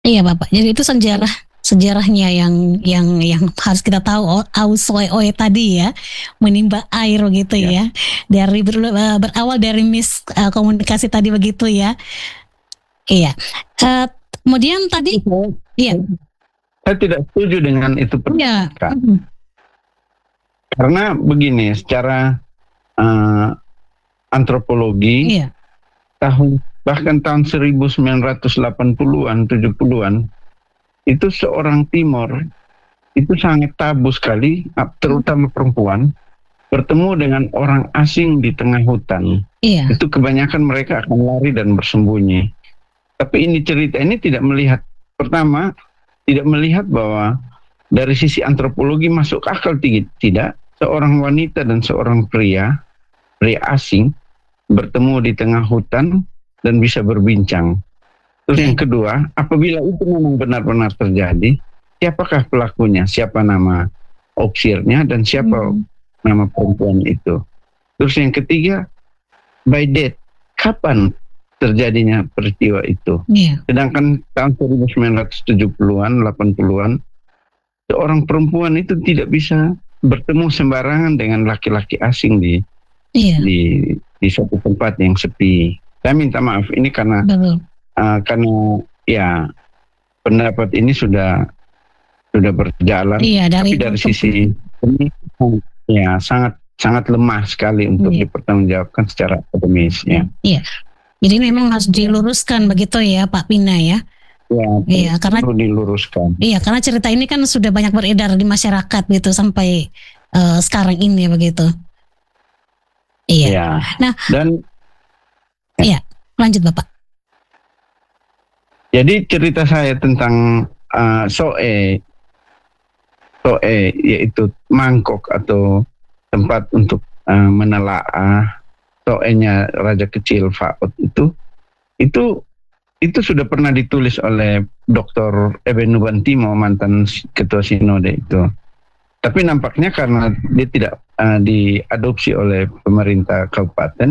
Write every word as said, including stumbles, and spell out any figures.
Iya, Bapak. Jadi itu sejarah sejarahnya yang yang yang harus kita tahu, o Aus Oe-Oe tadi ya, menimba air begitu Ya. ya. Dari ber eee, berawal dari mis eee, komunikasi tadi begitu ya. Iya, eee, kemudian tadi iya. Saya tidak setuju dengan itu Iya, pendapat, Kak. mhm. Karena begini, secara, eee, antropologi, Iya. tahun bahkan tahun seribu sembilan ratus delapan puluhan, tujuh puluhan, itu seorang Timor, itu sangat tabu sekali, ap terutama perempuan, bertemu dengan orang asing di tengah hutan. Iya. Itu kebanyakan mereka akan lari dan bersembunyi. Tapi ini cerita ini tidak melihat pertama, tidak melihat bahwa dari sisi antropologi masuk akal tigit tidak, seorang wanita dan seorang pria, pria asing, bertemu di tengah hutan dan bisa berbincang. Terus yang Iya. kedua, apabila itu memang benar-benar terjadi, siapakah pelakunya? Siapa nama opsirnya dan siapa Mhm. nama perempuan itu? Terus yang ketiga, by date, kapan terjadinya peristiwa itu? Iya. Sedangkan tahun seribu sembilan ratus tujuh puluhan, delapan puluhan, seorang perempuan itu tidak bisa bertemu sembarangan dengan laki-laki asing di Iya. di di suatu tempat yang sepi. Saya minta maaf ini karena, Betul. eee, karena ya pendapat ini sudah sudah berjalan, Iya, tapi dari dari untuk sisi ini ya sangat sangat lemah sekali untuk Iya. dipertanggungjawabkan secara akademis ya. Iya. Jadi memang harus diluruskan begitu ya, Pak Pina ya? Ya, Iya, karena perlu diluruskan. iya, karena cerita ini kan sudah banyak beredar di masyarakat gitu sampai, eee, sekarang ini begitu. Iya. Iya, Nah dan Iya, lanjut Bapak. Jadi cerita saya tentang, eee, Soe Soe, yaitu mangkok atau tempat untuk, eee, menelaah Soe-nya raja kecil Faot itu, itu itu sudah pernah ditulis oleh Doktor Eben Nubantimo, mantan s ketua sinode itu. Tapi nampaknya karena dia tidak, eee, diadopsi oleh pemerintah kabupaten